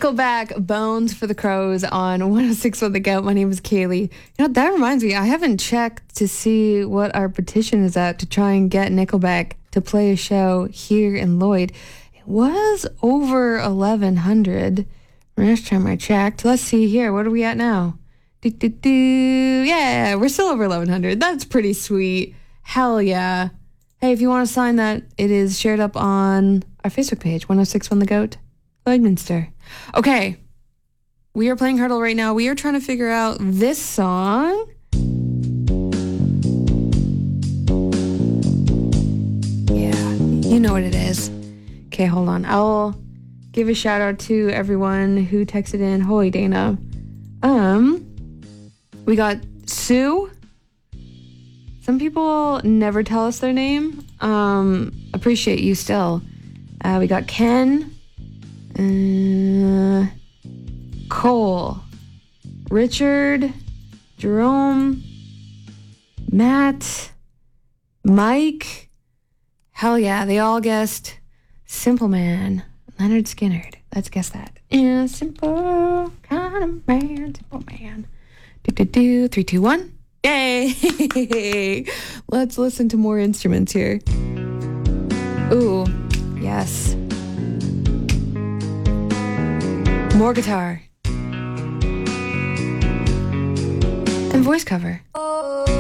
Nickelback, Bones for the Crows on 106 with the Goat. My name is Kaylee. That reminds me, I haven't checked to see what our petition is at to try and get Nickelback to play a show here in Lloyd. It was over 1,100 last time I checked. Let's see here. What are we at now? Yeah, we're still over 1,100. That's pretty sweet. Hell yeah. Hey, if you want to sign that, it is shared up on our Facebook page, 106 on the Goat, Lloydminster. Okay, we are playing Hurdle right now. We are trying to figure out this song. Yeah, you know what it is. Okay, hold on. I'll give a shout out to everyone who texted in. Holy Dana. We got Sue. Some people never tell us their name. Appreciate you still. We got Ken. Cole, Richard, Jerome, Matt, Mike. Hell yeah, they all guessed Simple Man, Leonard Skinner. Let's guess that. Yeah, simple kind of man, simple man. 3, 2, 1. Yay! Let's listen to more instruments here. Ooh, yes. More guitar. And voice cover.